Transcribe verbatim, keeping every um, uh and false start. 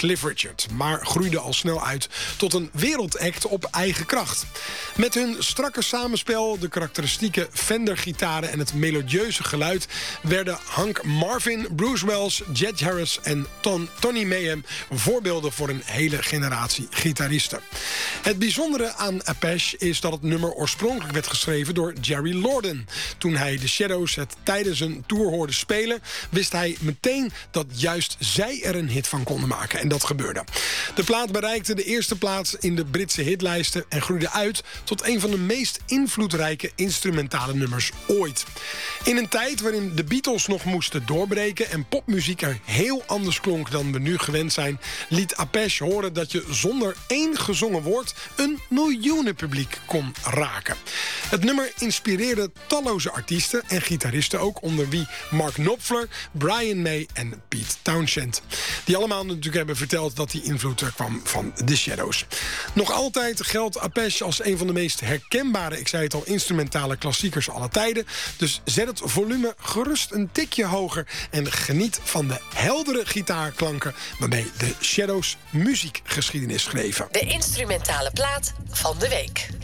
Cliff Richard, maar groeide al snel uit tot een wereldact op eigen kracht. Met hun strakke samenspel, de karakteristieke Fender-gitaren en het melodieuze geluid werden Hank Marvin, Bruce Wells, Jet Harris en Ton, Tony Mayhem voorbeelden voor een hele generatie gitaristen. Het bijzondere aan Apache is dat het nummer oorspronkelijk werd geschreven door Jerry Lorden. Toen hij de Shadows het tijdens een tour hoorde spelen, wist hij meteen dat juist zij er een hit van konden maken. En dat gebeurde. De plaat bereikte de eerste plaats in de Britse hitlijsten en groeide uit tot een van de meest invloedrijke instrumentale nummers ooit. In een tijd waarin de Beatles nog moesten doorbreken en popmuziek er heel anders klonk dan we nu gewend zijn, liet Apache horen dat je zonder één gezongen woord een miljoenenpubliek kon raken. Het nummer inspireerde talloze artiesten en gitaristen ook, onder wie Mark Knopfler, Brian May en Pete Townshend. Die allemaal natuurlijk hebben verteld dat die invloed er kwam van The Shadows. Nog altijd geldt Apache als een van de meest herkenbare, ik zei het al, instrumentale klassiekers aller tijden. Dus zet het volume gerust een tikje hoger en geniet van de heldere gitaarklanken waarmee The Shadows muziekgeschiedenis schreven. De instrumentale plaat van de week.